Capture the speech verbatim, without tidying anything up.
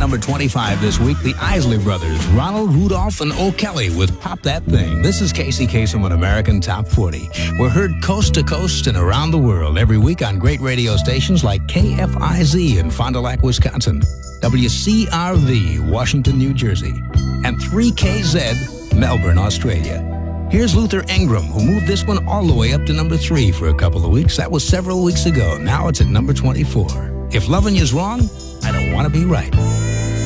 number twenty-five this week, the Isley Brothers, Ronald, Rudolph, and O'Kelly with Pop That Thing. This is Casey Kasem with American Top forty. We're heard coast to coast and around the world every week on great radio stations like K F I Z in Fond du Lac, Wisconsin, W C R V, Washington, New Jersey, and three K Z, Melbourne, Australia. Here's Luther Ingram, who moved this one all the way up to number three for a couple of weeks. That was several weeks ago. Now it's at number twenty-four. If loving you's wrong, I don't want to be right.